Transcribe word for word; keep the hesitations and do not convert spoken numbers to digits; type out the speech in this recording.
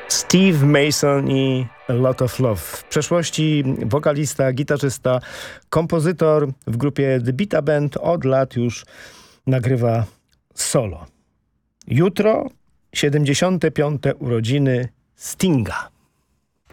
Steve Mason i A Lot of Love. W przeszłości wokalista, gitarzysta, kompozytor w grupie The Bita Band, od lat już nagrywa solo. Jutro siedemdziesiąte piąte urodziny Stinga.